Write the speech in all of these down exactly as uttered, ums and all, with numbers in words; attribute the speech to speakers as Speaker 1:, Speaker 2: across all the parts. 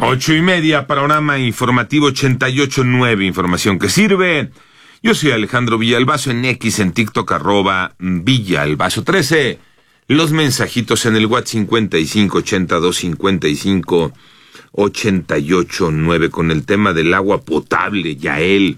Speaker 1: Ocho y media, panorama informativo ochenta y ocho punto nueve, información que sirve. Yo soy Alejandro Villalbazo, en X, en TikTok, arroba Villalbazo trece. Los mensajitos en el WhatsApp cincuenta y cinco ochenta y dos cincuenta y cinco ochenta y ocho nueve con el tema del agua potable, Yael.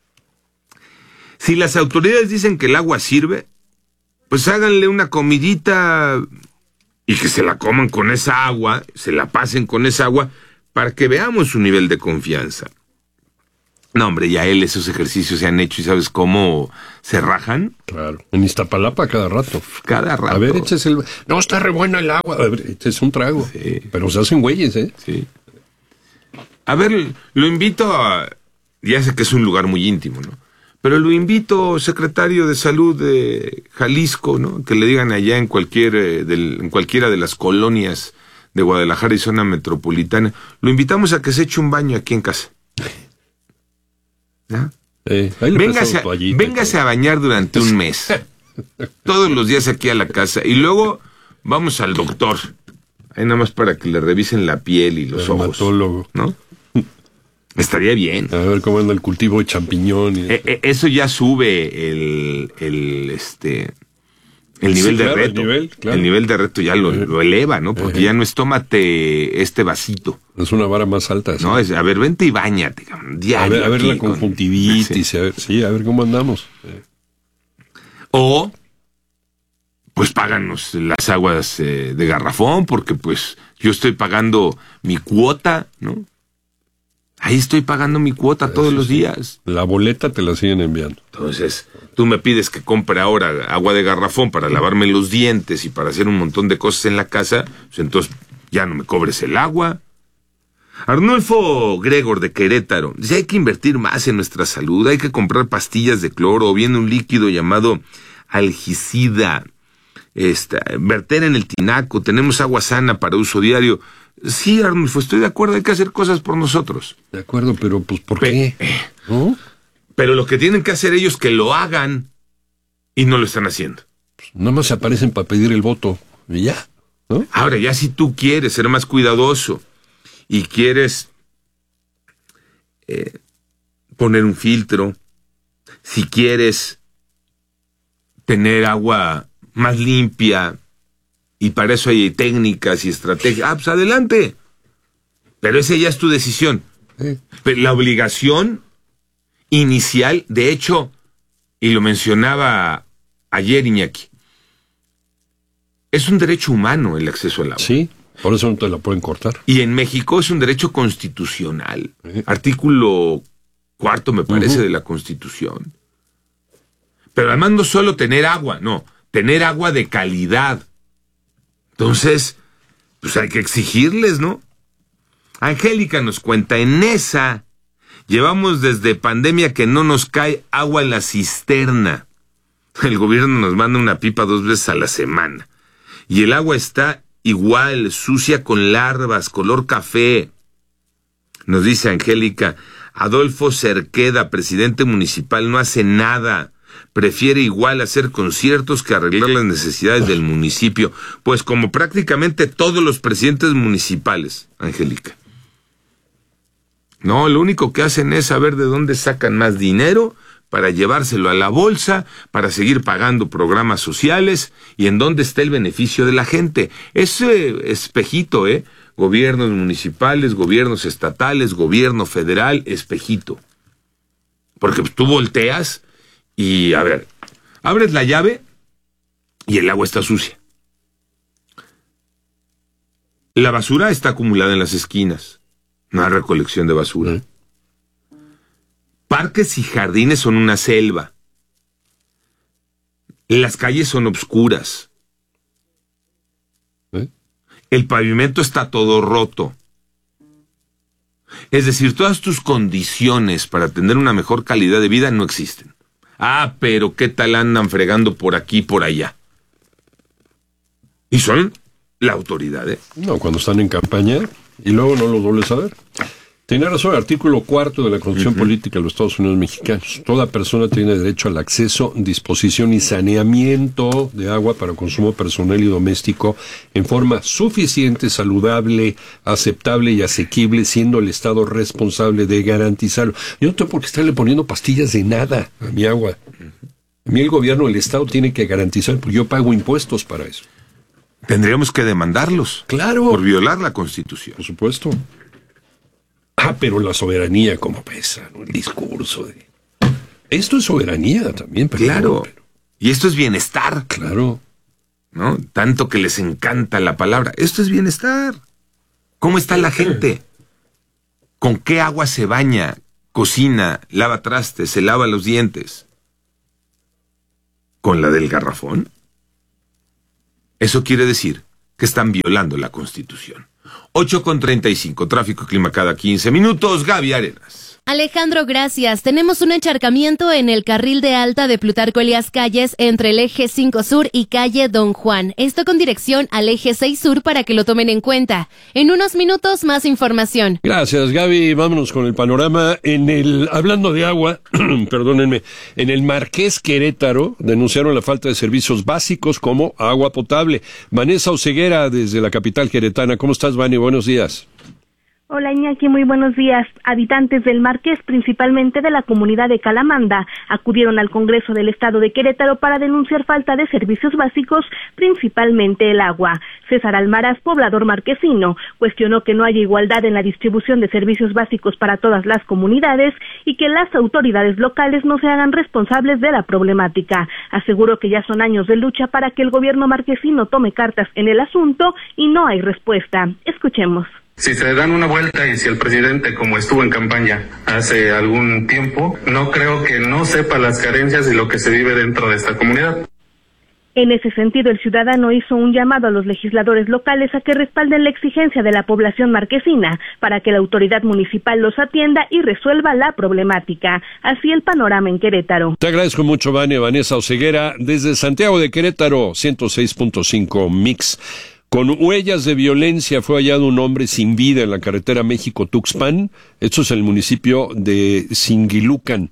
Speaker 1: Si las autoridades dicen que el agua sirve, pues háganle una comidita y que se la coman con esa agua, se la pasen con esa agua, para que veamos su nivel de confianza. No, hombre, ya él, esos ejercicios se han hecho y ¿sabes cómo se rajan?
Speaker 2: Claro, en Iztapalapa cada rato.
Speaker 1: Cada rato.
Speaker 2: A ver, échese el... No, está re bueno el agua. A ver, échese un trago.
Speaker 1: Sí.
Speaker 2: Pero se hacen güeyes, ¿eh?
Speaker 1: Sí. A ver, lo invito a... Ya sé que es un lugar muy íntimo, ¿no? Pero lo invito, secretario de Salud de Jalisco, ¿no? Que le digan allá en cualquier eh, del, en cualquiera de las colonias de Guadalajara y zona metropolitana, lo invitamos a que se eche un baño aquí en casa. ¿Ya?
Speaker 2: Eh,
Speaker 1: véngase a,
Speaker 2: toallita,
Speaker 1: véngase a bañar durante un mes. Todos los días aquí a la casa. Y luego vamos al doctor. Ahí nada más para que le revisen la piel y los ojos.
Speaker 2: Dermatólogo.
Speaker 1: ¿No? Estaría bien.
Speaker 2: A ver cómo anda el cultivo de champiñón. Y...
Speaker 1: Eh, eh, eso ya sube el, el este el nivel
Speaker 2: sí,
Speaker 1: de
Speaker 2: claro,
Speaker 1: reto.
Speaker 2: El nivel, claro.
Speaker 1: El nivel de reto ya lo, lo eleva, ¿no? Porque uh-huh. ya no es tómate este vasito.
Speaker 2: Es una vara más alta. ¿Sí?
Speaker 1: No, es, a ver, vente y bañate, diario.
Speaker 2: A ver, a ver la
Speaker 1: con,
Speaker 2: conjuntivitis, sí. A ver, sí, a ver cómo andamos. Eh.
Speaker 1: O, pues páganos las aguas eh, de garrafón, porque pues yo estoy pagando mi cuota, ¿no? Ahí estoy pagando mi cuota Eso todos los sí. días.
Speaker 2: La boleta te la siguen enviando.
Speaker 1: Entonces, tú me pides que compre ahora agua de garrafón para lavarme los dientes y para hacer un montón de cosas en la casa, pues entonces ya no me cobres el agua. Arnulfo Gregor de Querétaro dice, hay que invertir más en nuestra salud, hay que comprar pastillas de cloro o bien un líquido llamado algicida, esta, verter en el tinaco, tenemos agua sana para uso diario. Sí, Arnulfo, estoy de acuerdo, hay que hacer cosas por nosotros.
Speaker 2: De acuerdo, pero pues ¿por
Speaker 1: Pe-
Speaker 2: qué? ¿No?
Speaker 1: Pero lo que tienen que hacer ellos que lo hagan y no lo están haciendo.
Speaker 2: Pues nada más se aparecen para pedir el voto y ya, ¿no?
Speaker 1: Ahora, ya si tú quieres ser más cuidadoso y quieres eh, poner un filtro, si quieres tener agua más limpia, y para eso hay técnicas y estrategias, ah, pues adelante. Pero esa ya es tu decisión.
Speaker 2: Sí.
Speaker 1: Pero la obligación inicial, de hecho, y lo mencionaba ayer Iñaki, es un derecho humano el acceso al agua.
Speaker 2: Sí, por eso no te la pueden cortar.
Speaker 1: Y en México es un derecho constitucional. Sí. Artículo cuarto, me parece, uh-huh. de la Constitución. Pero además no solo tener agua, no, tener agua de calidad. Entonces, pues hay que exigirles, ¿no? Angélica nos cuenta, en esa llevamos desde pandemia que no nos cae agua en la cisterna. El gobierno nos manda una pipa dos veces a la semana. Y el agua está igual, sucia con larvas, color café. Nos dice Angélica, Adolfo Cerqueda, presidente municipal, no hace nada. Prefiere igual hacer conciertos que arreglar las necesidades del municipio, pues como prácticamente todos los presidentes municipales, Angélica. No, lo único que hacen es saber de dónde sacan más dinero para llevárselo a la bolsa, para seguir pagando programas sociales y en dónde está el beneficio de la gente. Ese espejito, ¿eh? Gobiernos municipales, gobiernos estatales, gobierno federal, espejito. Porque tú volteas y, a ver, abres la llave y el agua está sucia. La basura está acumulada en las esquinas. No hay recolección de basura. ¿Eh? Parques y jardines son una selva. Las calles son obscuras.
Speaker 2: ¿Eh?
Speaker 1: El pavimento está todo roto. Es decir, todas tus condiciones para tener una mejor calidad de vida no existen. Ah, pero ¿qué tal andan fregando por aquí y por allá? Y son la autoridad, ¿eh?
Speaker 2: No, cuando están en campaña y luego no los vuelves a ver. Tenía razón, el artículo cuarto de la Constitución uh-huh. Política de los Estados Unidos Mexicanos. Toda persona tiene derecho al acceso, disposición y saneamiento de agua para consumo personal y doméstico en forma suficiente, saludable, aceptable y asequible, siendo el Estado responsable de garantizarlo. Yo no tengo por qué estarle poniendo pastillas de nada a mi agua. A mí el gobierno, el Estado tiene que garantizar, porque yo pago impuestos para eso.
Speaker 1: Tendríamos que demandarlos.
Speaker 2: Claro.
Speaker 1: Por violar la Constitución.
Speaker 2: Por supuesto. Ah, pero la soberanía como pesa, ¿no? El discurso de... Esto es soberanía también, pero...
Speaker 1: Claro.
Speaker 2: Pero...
Speaker 1: Y esto es bienestar.
Speaker 2: Claro.
Speaker 1: ¿No? Tanto que les encanta la palabra. Esto es bienestar. ¿Cómo está la gente? ¿Con qué agua se baña, cocina, lava trastes, se lava los dientes? ¿Con la del garrafón? Eso quiere decir que están violando la Constitución. ocho con treinta y cinco, tráfico y clima cada quince minutos. Gaby Arenas.
Speaker 3: Alejandro, gracias. Tenemos un encharcamiento en el carril de alta de Plutarco Elías Calles entre el eje cinco Sur y calle Don Juan. Esto con dirección al eje seis Sur para que lo tomen en cuenta. En unos minutos, más información.
Speaker 2: Gracias, Gaby. Vámonos con el panorama. En el, hablando de agua, perdónenme, en el Marqués Querétaro denunciaron la falta de servicios básicos como agua potable. Vanessa Oseguera, desde la capital queretana. ¿Cómo estás, Vani? Buenos días.
Speaker 4: Hola Iñaki, muy buenos días. Habitantes del Marqués, principalmente de la comunidad de Calamanda, acudieron al Congreso del Estado de Querétaro para denunciar falta de servicios básicos, principalmente el agua. César Almaraz, poblador marquesino, cuestionó que no haya igualdad en la distribución de servicios básicos para todas las comunidades y que las autoridades locales no se hagan responsables de la problemática. Aseguró que ya son años de lucha para que el gobierno marquesino tome cartas en el asunto y no hay respuesta. Escuchemos.
Speaker 5: Si se dan una vuelta y si el presidente, como estuvo en campaña hace algún tiempo, no creo que no sepa las carencias y lo que se vive dentro de esta comunidad.
Speaker 4: En ese sentido, el ciudadano hizo un llamado a los legisladores locales a que respalden la exigencia de la población marquesina para que la autoridad municipal los atienda y resuelva la problemática. Así el panorama en Querétaro.
Speaker 2: Te agradezco mucho, Vane. Vanessa Oseguera, desde Santiago de Querétaro, ciento seis punto cinco Mix. Con huellas de violencia fue hallado un hombre sin vida en la carretera México-Tuxpan. Esto es el municipio de Singilucan.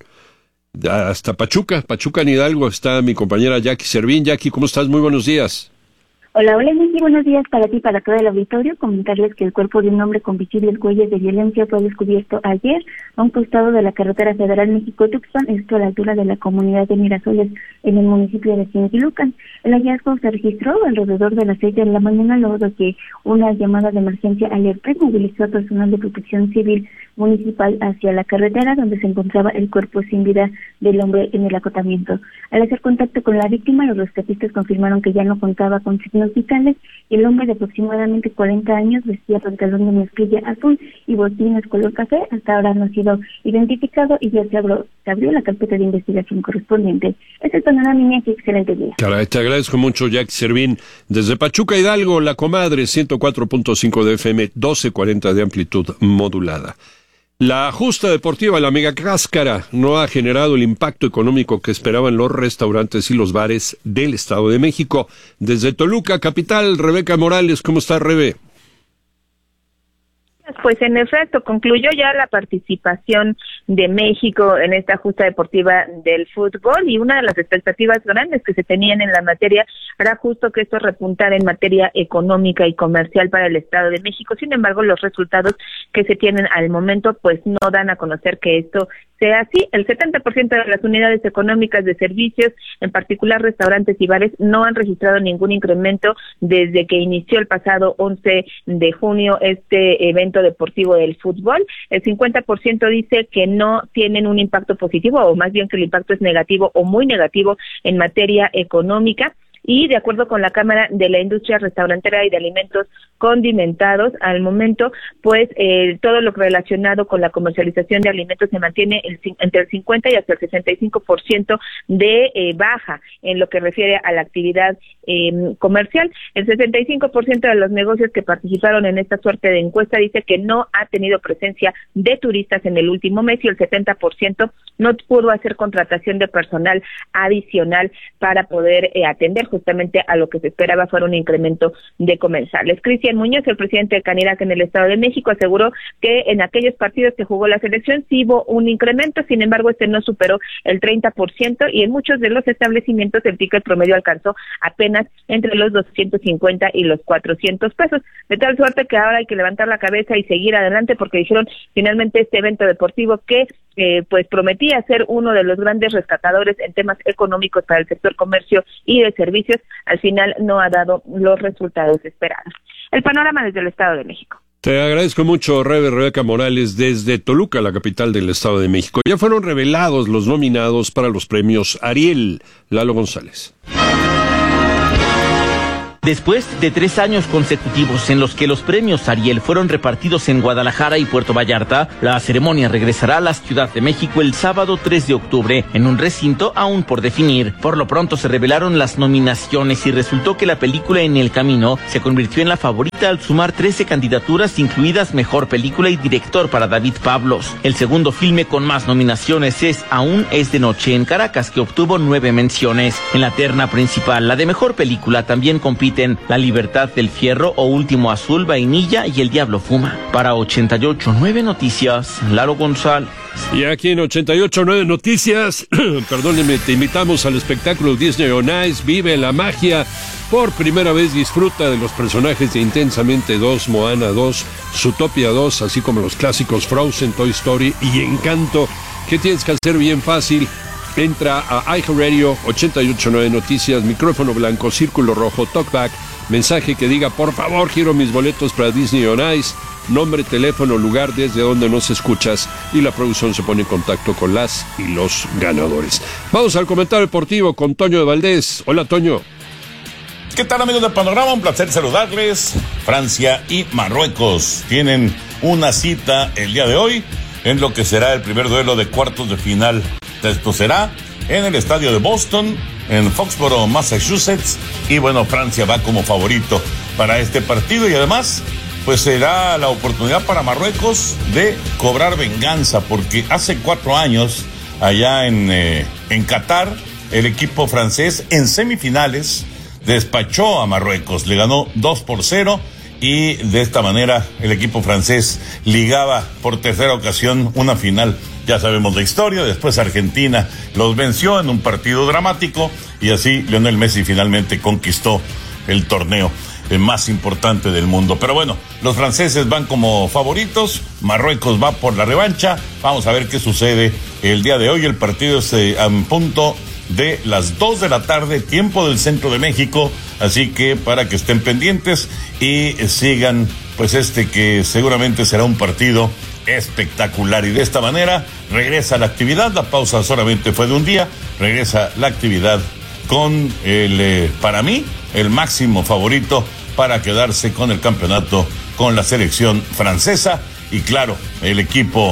Speaker 2: Hasta Pachuca, Pachuca en Hidalgo, está mi compañera Jackie Servín. Jackie, ¿cómo estás? Muy buenos días.
Speaker 6: Hola, hola, Enrique, buenos días para ti y para todo el auditorio. Comentarles que el cuerpo de un hombre con visibles huellas de violencia fue descubierto ayer a un costado de la carretera federal México-Tuxpan, esto a la altura de la comunidad de Mirasoles, en el municipio de Singilucan. El hallazgo se registró alrededor de las seis de la mañana, luego de que una llamada de emergencia alertó y movilizó a personal de protección civil municipal hacia la carretera donde se encontraba el cuerpo sin vida del hombre en el acotamiento. Al hacer contacto con la víctima, los rescatistas confirmaron que ya no contaba con signos vitales y el hombre de aproximadamente cuarenta años vestía pantalón de mezclilla azul y botines color café. Hasta ahora no ha sido identificado y ya se abrió, se abrió la carpeta de investigación correspondiente. Es el panorama, niña, que excelente día.
Speaker 2: Caray, te agradezco mucho, Jackie Servín. Desde Pachuca, Hidalgo, La Comadre, ciento cuatro punto cinco de F M, doce cuarenta de amplitud modulada. La justa deportiva, la Mega Cáscara, no ha generado el impacto económico que esperaban los restaurantes y los bares del Estado de México. Desde Toluca, capital, Rebeca Morales, ¿cómo está, Rebe?
Speaker 7: Pues en efecto, concluyó ya la participación de México en esta justa deportiva del fútbol y una de las expectativas grandes que se tenían en la materia era justo que esto repuntara en materia económica y comercial para el Estado de México. Sin embargo, los resultados que se tienen al momento pues no dan a conocer que esto sea así. El setenta por ciento de las unidades económicas de servicios, en particular restaurantes y bares, no han registrado ningún incremento desde que inició el pasado once de junio este evento deportivo del fútbol. El cincuenta por ciento dice que no tienen un impacto positivo, o más bien que el impacto es negativo o muy negativo en materia económica. Y de acuerdo con la Cámara de la Industria Restaurantera y de Alimentos Condimentados, al momento, pues eh, todo lo relacionado con la comercialización de alimentos se mantiene el, entre el cincuenta y hasta el sesenta y cinco por ciento de eh, baja en lo que refiere a la actividad eh, comercial. El sesenta y cinco por ciento de los negocios que participaron en esta suerte de encuesta dice que no ha tenido presencia de turistas en el último mes y el setenta por ciento no pudo hacer contratación de personal adicional para poder eh, atender justamente a lo que se esperaba fuera un incremento de comensales. Cristian Muñoz, el presidente de Canirac en el Estado de México, aseguró que en aquellos partidos que jugó la selección sí hubo un incremento, sin embargo este no superó el treinta por ciento y en muchos de los establecimientos el ticket promedio alcanzó apenas entre los doscientos cincuenta y los cuatrocientos pesos, de tal suerte que ahora hay que levantar la cabeza y seguir adelante, porque dijeron finalmente este evento deportivo que eh, pues prometía ser uno de los grandes rescatadores en temas económicos para el sector comercio y de servicios, al final no ha dado los resultados esperados. El panorama desde el Estado de México.
Speaker 2: Te agradezco mucho, Rebe Rebeca Morales, desde Toluca, la capital del Estado de México. Ya fueron revelados los nominados para los premios Ariel. Lalo González.
Speaker 8: Después de tres años consecutivos en los que los premios Ariel fueron repartidos en Guadalajara y Puerto Vallarta, la ceremonia regresará a la Ciudad de México el sábado tres de octubre en un recinto aún por definir. Por lo pronto se revelaron las nominaciones y resultó que la película En el Camino se convirtió en la favorita al sumar trece candidaturas, incluidas Mejor Película y Director para David Pablos. El segundo filme con más nominaciones es Aún es de noche en Caracas, que obtuvo nueve menciones. En la terna principal, la de Mejor Película, también compite La Libertad del Fierro o Último Azul, Vainilla y El Diablo Fuma. Para ochenta y ocho punto nueve Noticias, Lalo González.
Speaker 2: Y aquí en ochenta y ocho punto nueve Noticias, perdónenme, te invitamos al espectáculo Disney on Ice. Vive la magia. Por primera vez disfruta de los personajes de Intensamente dos, Moana dos, Zootopia dos, así como los clásicos Frozen, Toy Story y Encanto. ¿Qué tienes que hacer? Bien fácil. Entra a iHeartRadio, ochenta y ocho punto nueve Noticias, micrófono blanco, círculo rojo, talkback, mensaje que diga, por favor, quiero mis boletos para Disney on Ice, nombre, teléfono, lugar desde donde nos escuchas, y la producción se pone en contacto con las y los ganadores. Vamos al comentario deportivo con Toño de Valdés. Hola, Toño.
Speaker 9: ¿Qué tal, amigos de Panorama? Un placer saludarles. Francia y Marruecos tienen una cita el día de hoy en lo que será el primer duelo de cuartos de final. Esto será en el estadio de Boston, en Foxborough, Massachusetts, y bueno, Francia va como favorito para este partido y además, pues será la oportunidad para Marruecos de cobrar venganza, porque hace cuatro años, allá en, eh, en Qatar, el equipo francés en semifinales despachó a Marruecos, le ganó dos por cero, y de esta manera el equipo francés ligaba por tercera ocasión una final. Ya sabemos la historia, después Argentina los venció en un partido dramático y así Lionel Messi finalmente conquistó el torneo más importante del mundo. Pero bueno, los franceses van como favoritos, Marruecos va por la revancha. Vamos a ver qué sucede el día de hoy. El partido es eh, a punto de las dos de la tarde, tiempo del centro de México, así que para que estén pendientes y sigan pues este que seguramente será un partido espectacular. Y de esta manera regresa la actividad, la pausa solamente fue de un día, regresa la actividad con el, eh, para mí, el máximo favorito para quedarse con el campeonato con la selección francesa y claro, el equipo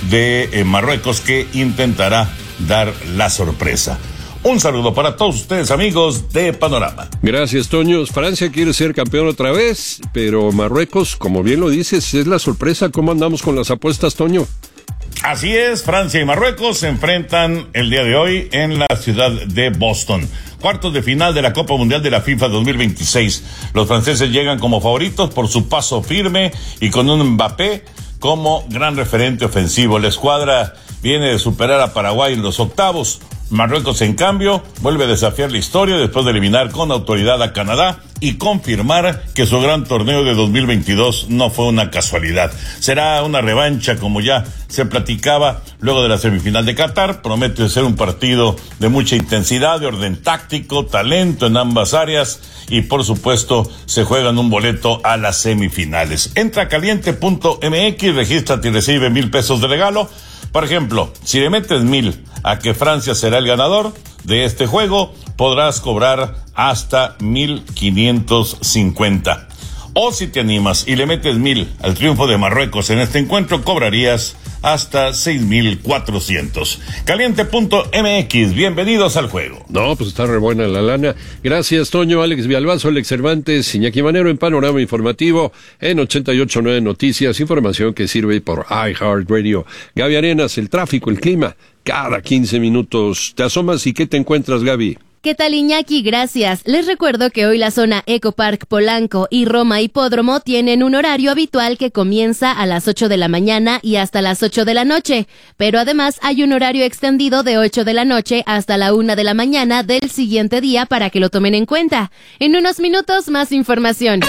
Speaker 9: de eh, Marruecos que intentará dar la sorpresa. Un saludo para todos ustedes, amigos de Panorama.
Speaker 2: Gracias, Toño. Francia quiere ser campeón otra vez, pero Marruecos, como bien lo dices, es la sorpresa. ¿Cómo andamos con las apuestas, Toño?
Speaker 9: Así es, Francia y Marruecos se enfrentan el día de hoy en la ciudad de Boston. Cuartos de final de la Copa Mundial de la FIFA dos mil veintiséis. Los franceses llegan como favoritos por su paso firme y con un Mbappé como gran referente ofensivo. La escuadra viene de superar a Paraguay en los octavos. Marruecos, en cambio, vuelve a desafiar la historia después de eliminar con autoridad a Canadá y confirmar que su gran torneo de dos mil veintidós no fue una casualidad. Será una revancha, como ya se platicaba luego de la semifinal de Qatar. Promete ser un partido de mucha intensidad, de orden táctico, talento en ambas áreas y, por supuesto, se juegan un boleto a las semifinales. Entra a caliente punto m x, regístrate y recibe mil pesos de regalo. Por ejemplo, si le metes mil a que Francia será el ganador de este juego, podrás cobrar hasta mil quinientos cincuenta. O si te animas y le metes mil al triunfo de Marruecos en este encuentro, cobrarías hasta seis mil cuatrocientos. Caliente punto m x, bienvenidos al juego.
Speaker 2: No, pues está re buena la lana. Gracias, Toño. Alex Villalbazo, Alex Cervantes, Iñaki Manero en Panorama Informativo en ochenta y ocho punto nueve Noticias, información que sirve por iHeartRadio. Gaby Arenas, el tráfico, el clima, cada quince minutos. Te asomas y ¿qué te encuentras, Gaby?
Speaker 3: ¿Qué tal, Iñaki? Gracias. Les recuerdo que hoy la zona Eco Park Polanco y Roma Hipódromo tienen un horario habitual que comienza a las ocho de la mañana y hasta las ocho de la noche, pero además hay un horario extendido de ocho de la noche hasta la una de la mañana del siguiente día para que lo tomen en cuenta. En unos minutos, más información.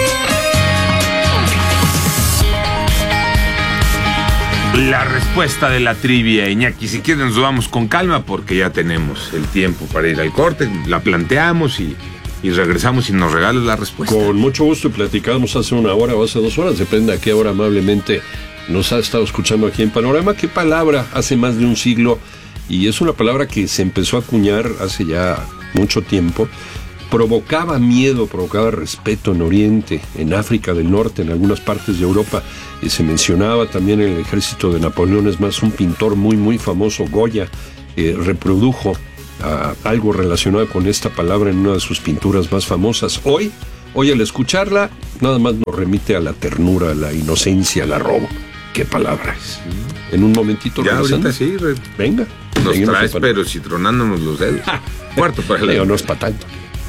Speaker 1: La respuesta de la trivia, Iñaki. Si quieren nos vamos con calma porque ya tenemos el tiempo para ir al corte. La planteamos y, y regresamos y nos regalas la respuesta.
Speaker 2: Con mucho gusto, platicamos hace una hora o hace dos horas, depende a qué hora amablemente nos ha estado escuchando aquí en Panorama. ¿Qué palabra hace más de un siglo? Y es una palabra que se empezó a acuñar hace ya mucho tiempo. Provocaba miedo, provocaba respeto en Oriente, en África del Norte, en algunas partes de Europa. Y se mencionaba también en el ejército de Napoleón. Es más, un pintor muy, muy famoso, Goya, eh, reprodujo uh, algo relacionado con esta palabra en una de sus pinturas más famosas. Hoy, hoy al escucharla, nada más nos remite a la ternura, a la inocencia, al arrobo. ¿Qué palabra es? En un momentito.
Speaker 1: Ya ahorita sí. Re...
Speaker 2: Venga.
Speaker 1: Nos traes, pero si tronándonos los dedos. Cuarto para la...
Speaker 2: No es para tanto.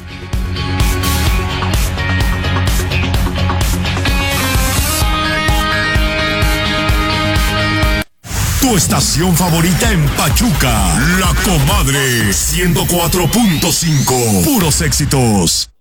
Speaker 10: Tu estación favorita en Pachuca, La Comadre, ciento cuatro punto cinco, puros éxitos.